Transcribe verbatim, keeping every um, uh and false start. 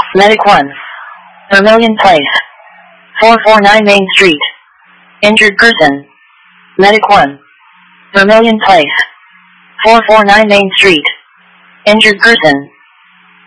Medic one. Vermilion Place. four forty-nine Main Street. Injured person. Medic one. Vermilion Place. four forty-nine Main Street. Injured person.